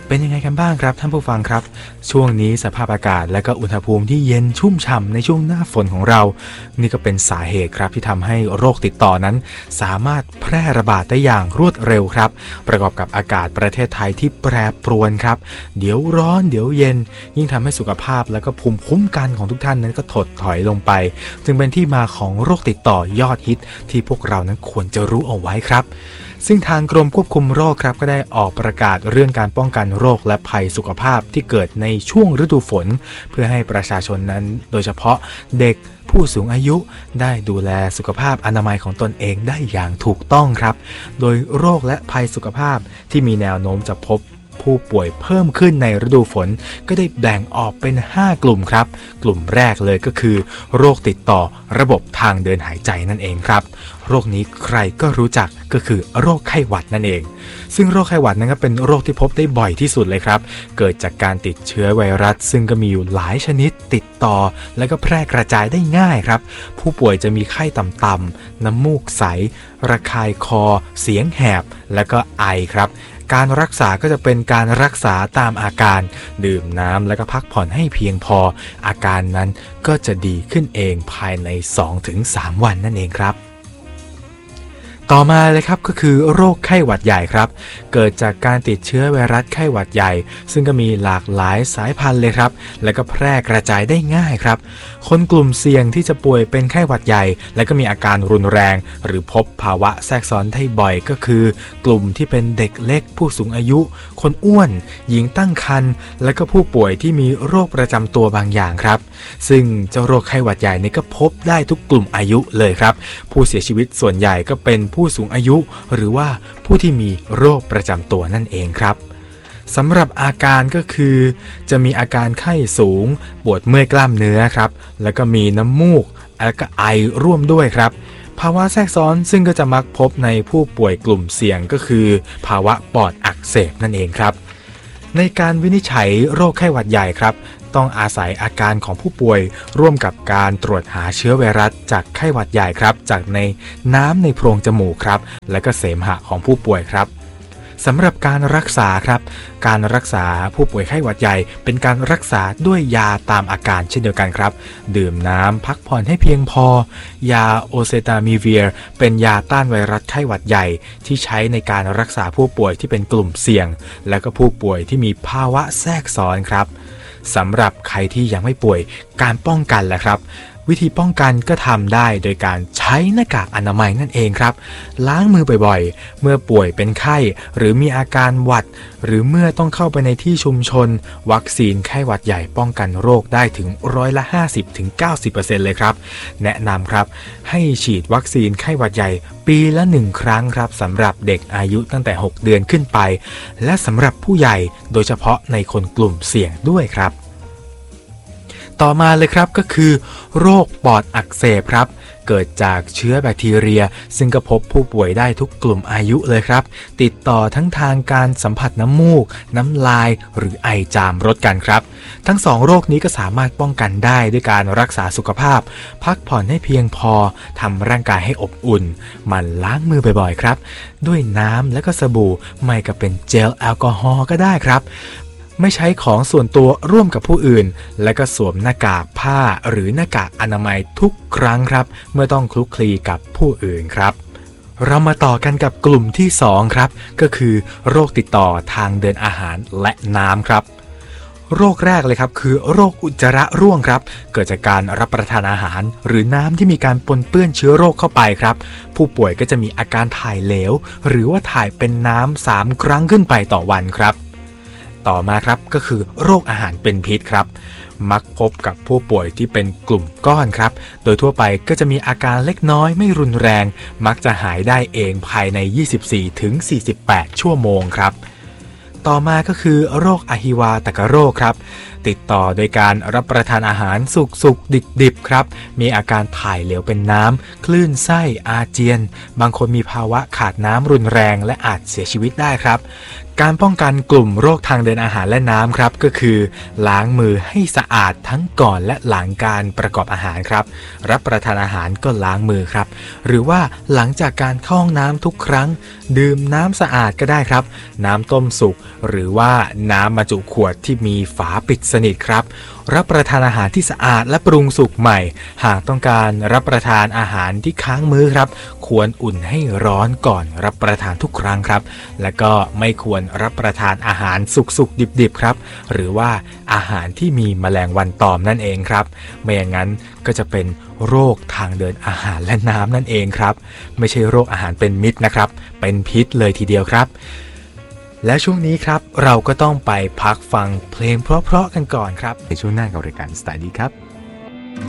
เป็นยังไงกันบ้างครับท่านผู้ฟังครับช่วงนี้สภาพอากาศและก็อุณหภูมิที่เย็นชุ่มฉ่ำในช่วงหน้าฝนของเรานี่ก็เป็นสาเหตุครับที่ทำให้โรคติดต่อนั้นสามารถแพร่ระบาดได้อย่างรวดเร็วครับประกอบกับอากาศประเทศไทยที่แปรปรวนครับเดี๋ยวร้อนเดี๋ยวเย็นยิ่งทำให้สุขภาพและก็ภูมิคุ้มกันของทุกท่านนั้นก็ถดถอยลงไปจึงเป็นที่มาของโรคติดต่อยอดฮิตที่พวกเรานั้นควรจะรู้เอาไว้ครับซึ่งทางกรมควบคุมโรคครับก็ได้ออกประกาศเรื่องการป้องกันโรคและภัยสุขภาพที่เกิดในช่วงฤดูฝนเพื่อให้ประชาชนนั้นโดยเฉพาะเด็กผู้สูงอายุได้ดูแลสุขภาพอนามัยของตนเองได้อย่างถูกต้องครับโดยโรคและภัยสุขภาพที่มีแนวโน้มจะพบผู้ป่วยเพิ่มขึ้นในฤดูฝนก็ได้แบ่งออกเป็น5กลุ่มครับกลุ่มแรกเลยก็คือโรคติดต่อระบบทางเดินหายใจนั่นเองครับโรคนี้ใครก็รู้จักก็คือโรคไข้หวัดนั่นเองซึ่งโรคไข้หวัดนั้นก็เป็นโรคที่พบได้บ่อยที่สุดเลยครับเกิดจากการติดเชื้อไวรัสซึ่งก็มีอยู่หลายชนิดติดต่อและก็แพร่กระจายได้ง่ายครับผู้ป่วยจะมีไข้ต่ำๆน้ำมูกใสระคายคอเสียงแหบและก็ไอครับการรักษาก็จะเป็นการรักษาตามอาการดื่มน้ำและก็พักผ่อนให้เพียงพออาการนั้นก็จะดีขึ้นเองภายใน 2-3 วันนั่นเองครับต่อมาเลยครับก็คือโรคไข้หวัดใหญ่ครับเกิดจากการติดเชื้อไวรัสไข้หวัดใหญ่ซึ่งก็มีหลากหลายสายพันธุ์เลยครับและก็แพร่กระจายได้ง่ายครับคนกลุ่มเสี่ยงที่จะป่วยเป็นไข้หวัดใหญ่และก็มีอาการรุนแรงหรือพบภาวะแทรกซ้อนได้บ่อยก็คือกลุ่มที่เป็นเด็กเล็กผู้สูงอายุคนอ้วนหญิงตั้งครรภ์และก็ผู้ป่วยที่มีโรคประจำตัวบางอย่างครับซึ่งเจ้าโรคไข้หวัดใหญ่นี่ก็พบได้ทุกกลุ่มอายุเลยครับผู้เสียชีวิตส่วนใหญ่ก็เป็นผู้สูงอายุหรือว่าผู้ที่มีโรคประจำตัวนั่นเองครับสำหรับอาการก็คือจะมีอาการไข้สูงปวดเมื่อยกล้ามเนื้อครับแล้วก็มีน้ำมูกแล้วก็ไอร่วมด้วยครับภาวะแทรกซ้อนซึ่งก็จะมักพบในผู้ป่วยกลุ่มเสี่ยงก็คือภาวะปอดอักเสบนั่นเองครับในการวินิจฉัยโรคไข้หวัดใหญ่ครับต้องอาศัยอาการของผู้ป่วยร่วมกับการตรวจหาเชื้อไวรัสจากไข้หวัดใหญ่ครับจากในน้ำในโพรงจมูกครับและก็เสมหะของผู้ป่วยครับสำหรับการรักษาครับการรักษาผู้ป่วยไข้หวัดใหญ่เป็นการรักษาด้วยยาตามอาการเช่นเดียวกันครับดื่มน้ำพักผ่อนให้เพียงพอยาโอเซตามิเวียร์เป็นยาต้านไวรัสไข้หวัดใหญ่ที่ใช้ในการรักษาผู้ป่วยที่เป็นกลุ่มเสี่ยงและก็ผู้ป่วยที่มีภาวะแทรกซ้อนครับสำหรับใครที่ยังไม่ป่วยการป้องกันแหละครับวิธีป้องกันก็ทำได้โดยการใช้หน้ากากอนามัยนั่นเองครับล้างมือบ่อยๆเมื่อป่วยเป็นไข้หรือมีอาการหวัดหรือเมื่อต้องเข้าไปในที่ชุมชนวัคซีนไข้หวัดใหญ่ป้องกันโรคได้ถึง50-90%เลยครับแนะนำครับให้ฉีดวัคซีนไข้หวัดใหญ่ปีละ1ครั้งครับสำหรับเด็กอายุตั้งแต่6เดือนขึ้นไปและสำหรับผู้ใหญ่โดยเฉพาะในคนกลุ่มเสี่ยงด้วยครับต่อมาเลยครับก็คือโรคปอดอักเสบครับเกิดจากเชื้อแบคทีเรียซึ่งก็พบผู้ป่วยได้ทุกกลุ่มอายุเลยครับติดต่อทั้งทางการสัมผัสน้ำมูกน้ำลายหรือไอจามรดกันครับทั้ง2โรคนี้ก็สามารถป้องกันได้ด้วยการรักษาสุขภาพพักผ่อนให้เพียงพอทำร่างกายให้อบอุ่นหมั่นล้างมือบ่อยๆครับด้วยน้ำและก็สบู่ไม่ก็เป็นเจลแอลกอฮอล์ก็ได้ครับไม่ใช้ของส่วนตัวร่วมกับผู้อื่นและก็สวมหน้ากากผ้าหรือหน้ากากอนามัยทุกครั้งครับเมื่อต้องคลุกคลีกับผู้อื่นครับเรามาต่อกันกับกลุ่มที่2ครับก็คือโรคติดต่อทางเดินอาหารและน้ำครับโรคแรกเลยครับคือโรคอุจจาระร่วงครับเกิดจากการรับประทานอาหารหรือน้ำที่มีการปนเปื้อนเชื้อโรคเข้าไปครับผู้ป่วยก็จะมีอาการถ่ายเหลวหรือว่าถ่ายเป็นน้ำ3ครั้งขึ้นไปต่อวันครับต่อมาครับก็คือโรคอาหารเป็นพิษครับมักพบกับผู้ป่วยที่เป็นกลุ่มก้อนครับโดยทั่วไปก็จะมีอาการเล็กน้อยไม่รุนแรงมักจะหายได้เองภายใน 24-48 ชั่วโมงครับต่อมาก็คือโรคอหิวาตกโรคครับติดต่อโดยการรับประทานอาหารสุกๆดิบๆครับมีอาการถ่ายเหลวเป็นน้ำคลื่นไส้อาเจียนบางคนมีภาวะขาดน้ำรุนแรงและอาจเสียชีวิตได้ครับการป้องกันกลุ่มโรคทางเดินอาหารและน้ำครับก็คือล้างมือให้สะอาดทั้งก่อนและหลังการประกอบอาหารครับรับประทานอาหารก็ล้างมือครับหรือว่าหลังจากการเข้าห้องน้ำทุกครั้งดื่มน้ำสะอาดก็ได้ครับน้ำต้มสุกหรือว่าน้ำบรรจุขวดที่มีฝาปิดสนิทครับรับประทานอาหารที่สะอาดและปรุงสุกใหม่หากต้องการรับประทานอาหารที่ค้างมื้อครับควรอุ่นให้ร้อนก่อนรับประทานทุกครั้งครับและก็ไม่ควรรับประทานอาหารสุกๆดิบๆครับหรือว่าอาหารที่มีแมลงวันตอมนั่นเองครับไม่อย่างนั้นก็จะเป็นโรคทางเดินอาหารและน้ำนั่นเองครับไม่ใช่โรคอาหารเป็นมิตรนะครับเป็นพิษเลยทีเดียวครับและช่วงนี้ครับเราก็ต้องไปพักฟังเพลงเพราะๆกันก่อนครับในช่วงหน้ากับรายการสไตล์ดีครับ